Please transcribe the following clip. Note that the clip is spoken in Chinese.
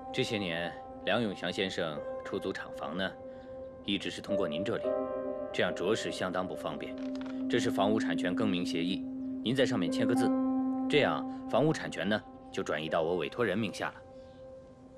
这些年，梁永祥先生出租厂房呢，一直是通过您这里，这样着实相当不方便。这是房屋产权更名协议，您在上面签个字，这样房屋产权呢就转移到我委托人名下了。